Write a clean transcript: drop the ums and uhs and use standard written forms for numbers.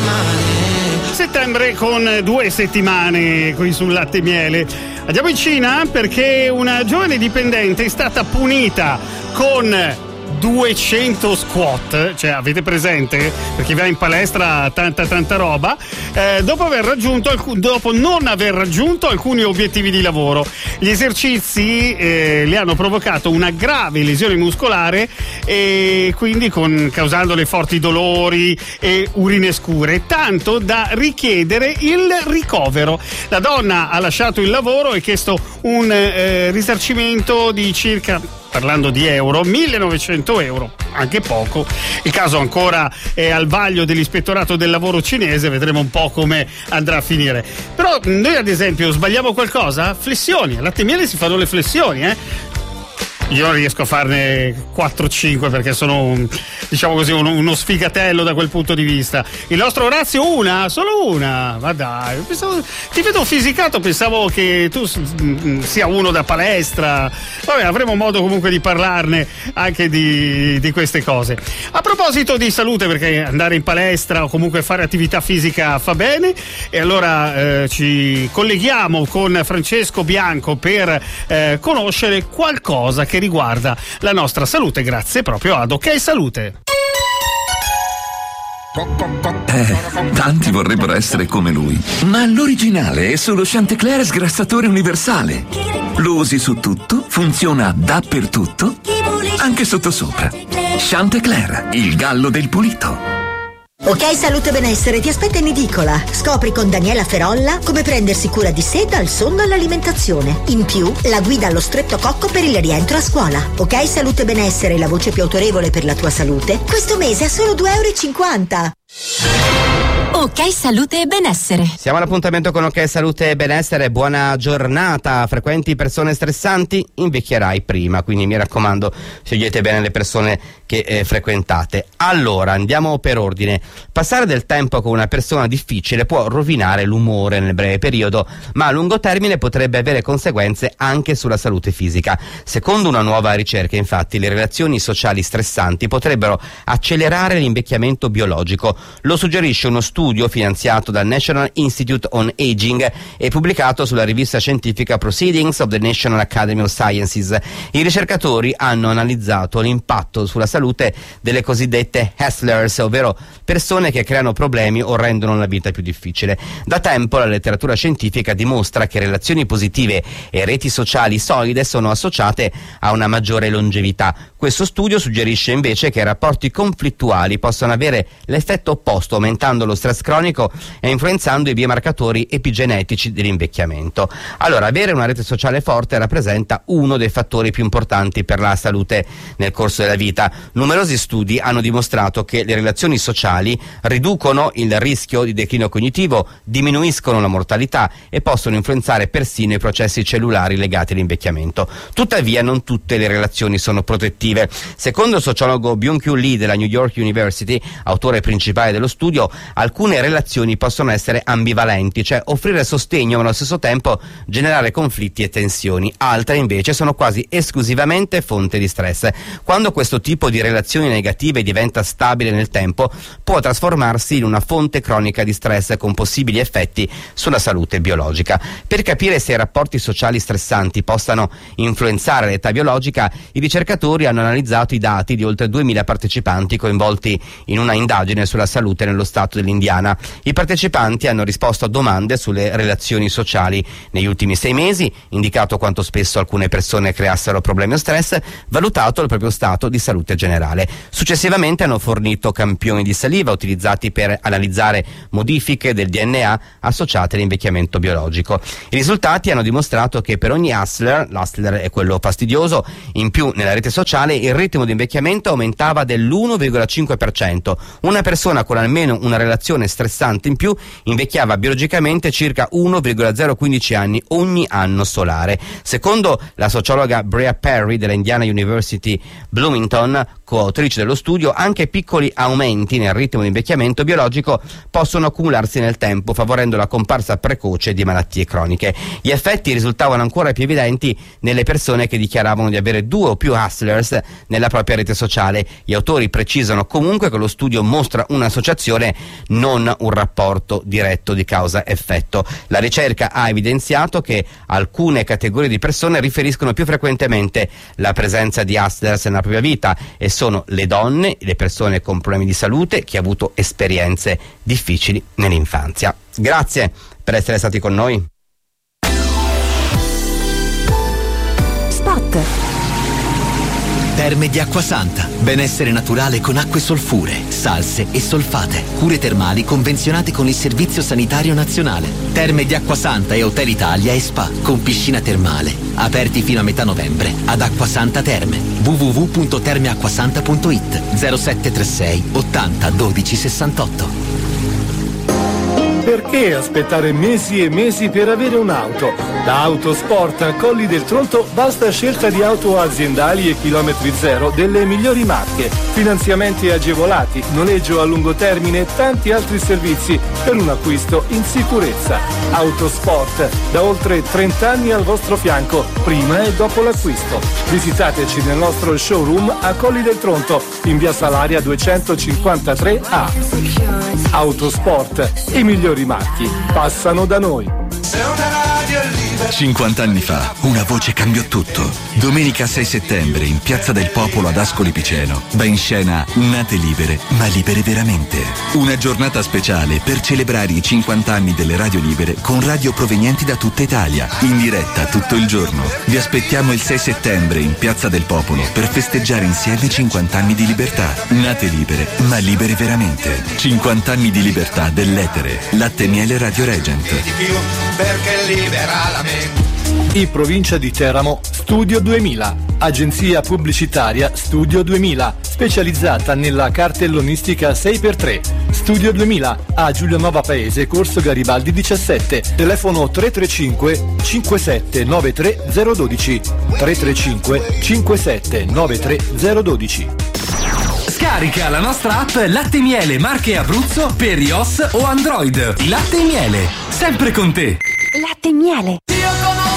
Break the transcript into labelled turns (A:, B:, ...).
A: Settembre con 2 settimane qui sul Latte e Miele. Andiamo in Cina perché una giovane dipendente è stata punita con 200 squat, cioè avete presente? Per chi va in palestra tanta roba, dopo non aver raggiunto alcuni obiettivi di lavoro. Gli esercizi le hanno provocato una grave lesione muscolare e quindi causandole forti dolori e urine scure, tanto da richiedere il ricovero. La donna ha lasciato il lavoro e chiesto un risarcimento di circa, parlando di euro, 1.900 euro, anche poco. Il caso ancora è al vaglio dell'ispettorato del lavoro cinese, vedremo un po' come andrà a finire. Però noi ad esempio sbagliamo qualcosa? Flessioni, al Latte e Miele si fanno le flessioni, Io non riesco a farne 4-5 perché sono diciamo così uno sfigatello da quel punto di vista. Il nostro Orazio solo una, ma dai, ti vedo fisicato, pensavo che tu sia uno da palestra. Vabbè, avremo modo comunque di parlarne anche di queste cose. A proposito di salute, perché andare in palestra o comunque fare attività fisica fa bene, e allora ci colleghiamo con Francesco Bianco per conoscere qualcosa che riguarda la nostra salute, grazie proprio ad Ok Salute.
B: Tanti vorrebbero essere come lui, ma l'originale è solo Chantecler sgrassatore universale. Lo usi su tutto, funziona dappertutto, anche sottosopra. Chantecler, il gallo del pulito.
C: Ok Salute Benessere ti aspetta in edicola. Scopri con Daniela Ferolla come prendersi cura di sé dal sonno all'alimentazione. In più, la guida allo streptococco per il rientro a scuola. Ok Salute Benessere, la voce più autorevole per la tua salute, questo mese a solo €2,50.
D: Ok Salute e Benessere.
E: Siamo all'appuntamento con Ok Salute e Benessere. Buona giornata. Frequenti persone stressanti, invecchierai prima, quindi mi raccomando, scegliete bene le persone che frequentate. Allora, andiamo per ordine. Passare del tempo con una persona difficile può rovinare l'umore nel breve periodo, ma a lungo termine potrebbe avere conseguenze anche sulla salute fisica. Secondo una nuova ricerca, infatti, le relazioni sociali stressanti potrebbero accelerare l'invecchiamento biologico. Lo suggerisce uno studio finanziato dal National Institute on Aging e pubblicato sulla rivista scientifica Proceedings of the National Academy of Sciences. I ricercatori hanno analizzato l'impatto sulla salute delle cosiddette hustlers, ovvero persone che creano problemi o rendono la vita più difficile. Da tempo la letteratura scientifica dimostra che relazioni positive e reti sociali solide sono associate a una maggiore longevità. Questo studio suggerisce invece che rapporti conflittuali possono avere l'effetto opposto, aumentando lo stress cronico e influenzando i biomarcatori epigenetici dell'invecchiamento. Allora, avere una rete sociale forte rappresenta uno dei fattori più importanti per la salute nel corso della vita. Numerosi studi hanno dimostrato che le relazioni sociali riducono il rischio di declino cognitivo, diminuiscono la mortalità e possono influenzare persino i processi cellulari legati all'invecchiamento. Tuttavia, non tutte le relazioni sono protettive. Secondo il sociologo Byung-Kyu Lee della New York University, autore principale dello studio, alcune relazioni possono essere ambivalenti, cioè offrire sostegno ma allo stesso tempo generare conflitti e tensioni. Altre invece sono quasi esclusivamente fonte di stress. Quando questo tipo di relazioni negative diventa stabile nel tempo, può trasformarsi in una fonte cronica di stress con possibili effetti sulla salute biologica. Per capire se i rapporti sociali stressanti possano influenzare l'età biologica, i ricercatori hanno analizzato i dati di oltre 2000 partecipanti coinvolti in una indagine sulla salute nello stato dell'Indiana. I partecipanti hanno risposto a domande sulle relazioni sociali negli ultimi 6 mesi, indicato quanto spesso alcune persone creassero problemi o stress, valutato il proprio stato di salute generale. Successivamente hanno fornito campioni di saliva utilizzati per analizzare modifiche del DNA associate all'invecchiamento biologico. I risultati hanno dimostrato che per ogni hustler, l'hustler è quello fastidioso, in più nella rete sociale il ritmo di invecchiamento aumentava dell'1,5%. Una persona con almeno una relazione stressante in più invecchiava biologicamente circa 1,015 anni ogni anno solare. Secondo la sociologa Brea Perry della Indiana University Bloomington, coautrice dello studio, anche piccoli aumenti nel ritmo di invecchiamento biologico possono accumularsi nel tempo, favorendo la comparsa precoce di malattie croniche. Gli effetti risultavano ancora più evidenti nelle persone che dichiaravano di avere 2 o più hustlers nella propria rete sociale. Gli autori precisano comunque che lo studio mostra un'associazione, non un rapporto diretto di causa-effetto. La ricerca ha evidenziato che alcune categorie di persone riferiscono più frequentemente la presenza di hustlers nella propria vita, e sono le donne, le persone con problemi di salute, chi ha avuto esperienze difficili nell'infanzia. Grazie per essere stati con noi.
D: Spot.
F: Terme di Acquasanta. Benessere naturale con acque solfure, salse e solfate. Cure termali convenzionate con il Servizio Sanitario Nazionale. Terme di Acquasanta e Hotel Italia e Spa con piscina termale. Aperti fino a metà novembre ad Acquasanta Terme. www.termeacquasanta.it 0736 80 12 68.
G: Perché aspettare mesi e mesi per avere un'auto? Da Autosport a Colli del Tronto basta scelta di auto aziendali e chilometri zero delle migliori marche, finanziamenti agevolati, noleggio a lungo termine e tanti altri servizi per un acquisto in sicurezza. Autosport, da oltre 30 anni al vostro fianco, prima e dopo l'acquisto. Visitateci nel nostro showroom a Colli del Tronto, in via Salaria 253A. Autosport, i migliori marchi passano da noi.
H: 50 anni fa una voce cambiò tutto. Domenica 6 settembre in Piazza del Popolo ad Ascoli Piceno va in scena Nate libere, ma libere veramente. Una giornata speciale per celebrare i 50 anni delle radio libere con radio provenienti da tutta Italia, in diretta tutto il giorno. Vi aspettiamo il 6 settembre in Piazza del Popolo per festeggiare insieme 50 anni di libertà. Nate libere, ma libere veramente. 50 anni di libertà dell'etere. Latte Miele Radio Regent.
I: Perché libera la mente.
G: In provincia di Teramo, Studio 2000, agenzia pubblicitaria Studio 2000, specializzata nella cartellonistica 6x3. Studio 2000 a Giulianova Paese, Corso Garibaldi 17, telefono 335 5793 012, 335 5793 012.
J: Scarica la nostra app Latte Miele Marche Abruzzo per iOS o Android. Latte Miele, sempre con te.
D: Latte Miele.